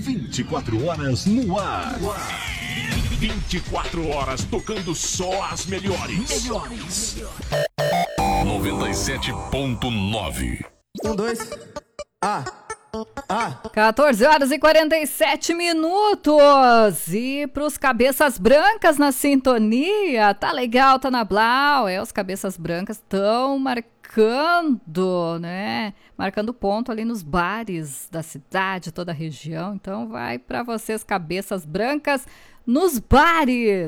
24 horas no ar. 24 horas tocando só as melhores. 97.9. 2. 14 horas e 47 minutos. E pros cabeças brancas na sintonia, tá legal, tá na Blau. Os cabeças brancas estão marcando, né? Marcando ponto ali nos bares da cidade, toda a região. Então vai pra vocês, cabeças brancas, nos bares.